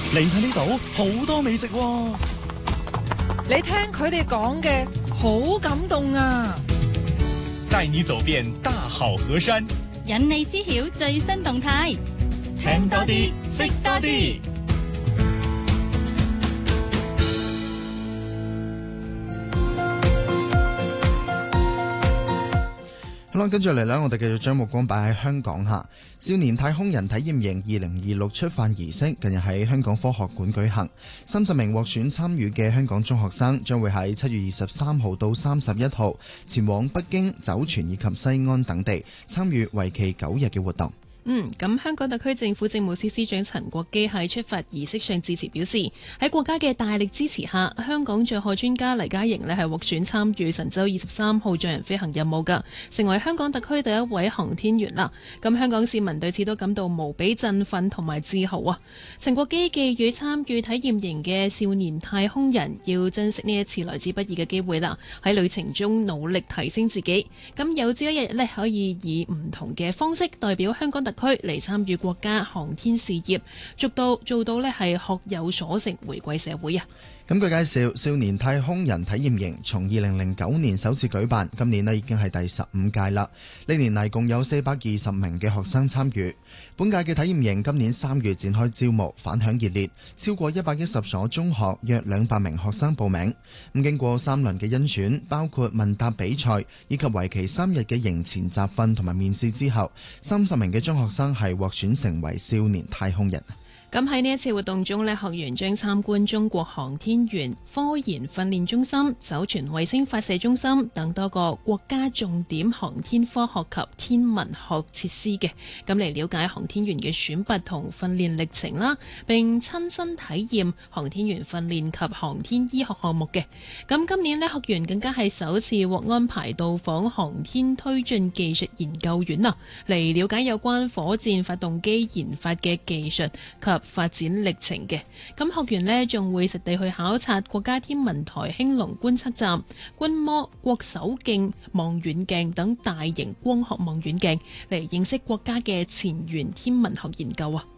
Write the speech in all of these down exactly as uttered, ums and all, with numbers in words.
嚟睇呢度好多美食喎。 你聽佢哋講嘅好感動啊！ 帶你走遍大好河山， 引你知曉最新動態， 聽多啲，識多啲。 好啦，跟住嚟呢，我哋繼續將目光擺喺香港下。少年太空人體驗營二零二六出發儀式近日喺香港科學館舉行，三十名獲選參與嘅香港中學生將會喺七月二十三號到三十一號前往北京、酒泉以及西安等地參與為期九日嘅活動。 嗯，咁香港特區政府政務司司長陳國基喺出發儀式上致辭表示，喺國家嘅大力支持下，香港載荷專家黎嘉瑩呢係獲選參與神舟二十三號載人飛行任務㗎，成為香港特區第一位航天員啦。咁香港市民對此都感到無比振奮同埋自豪啊！陳國基寄語參與體驗營嘅少年太空人要珍惜呢一次來之不易嘅機會啦，喺旅程中努力提升自己，咁有朝一日呢可以以唔同嘅方式代表香港特區嚟參與國家航天事業，做到做到呢係學有所成，回歸社會啊！ 咁據介紹，少年太空人體驗營從二零零九年首次舉辦，今年呢已經係第十五屆啦。呢年嚟共有四百二十名嘅學生參與。本屆嘅體驗營今年三月展開招募，反響熱烈，超過一百一十所中學約兩百名學生報名。咁經過三輪嘅甄選，包括問答比賽以及為期三日嘅營前集訓同埋面試之後，三十名嘅中學生係獲選成為少年太空人。 咁喺呢一次活動中呢，學員將參觀中國航天員科研訓練中心、酒泉衛星發射中心等多個國家重點航天科學及天文學設施嘅，咁嚟了解航天員嘅選拔同訓練歷程啦，並親身體驗航天員訓練及航天醫學項目嘅。咁今年呢，學員更加係首次獲安排到訪航天推進技術研究院啊，嚟了解有關火箭發動機研發嘅技術及發展歷程嘅。咁學員呢仲會實地去考察國家天文台興隆觀測站、軍摩、國手徑望遠鏡等大型光學望遠鏡，嚟認識國家嘅前沿天文學研究啊！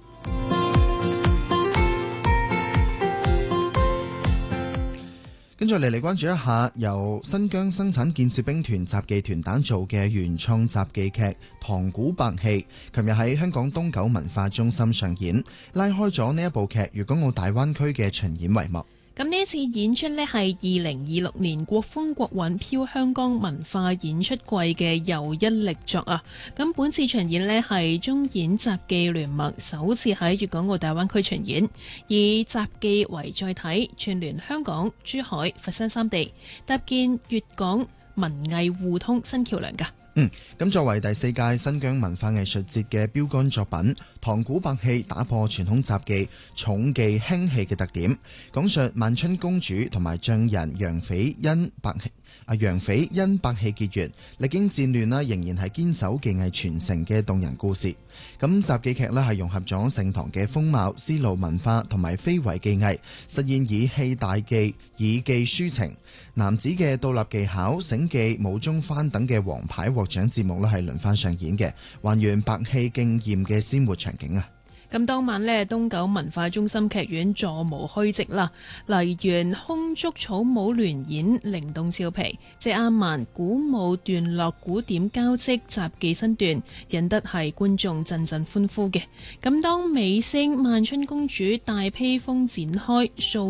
跟住嚟嚟關注一下由新疆生產建設兵團雜技團打造嘅原創雜技劇《唐古白戲》，琴日喺香港東九文化中心上演，拉開咗呢一部劇粵港澳大灣區嘅巡演帷幕。 咁呢一次演出呢係二零二六年國風國韻飄香港文化演出季嘅又一力作啊！咁本次巡演呢係中演雜技聯盟首次喺粵港澳大灣區巡演，以雜技為載體，串聯香港、珠海、佛山三地，搭建粵港文藝互通新橋梁㗎。 嗯，咁作為第四屆新疆文化藝術節嘅標杆作品，《唐古白戲》打破傳統雜技重技輕戲嘅特點，講述萬春公主同埋匠人楊斐因白戲啊楊斐因白戲結緣，歷經戰亂啦，仍然係堅守技藝傳承嘅動人故事。咁雜技劇呢係融合咗盛唐嘅風貌、絲路文化同埋非遺技藝，實現以戲帶技、以技抒情。男子嘅倒立技巧、繩技、舞中翻等嘅王牌獲獎節目呢係輪番上演嘅，還原白戲競艷嘅鮮活場景啊！ 咁當晚呢，東九文化中心劇院座無虛席啦，梨園空竹草舞聯演靈動俏皮，謝亞曼鼓舞段落古典交織雜技身段，引得係觀眾陣陣歡呼嘅。咁當尾聲萬春公主大披風展開，掃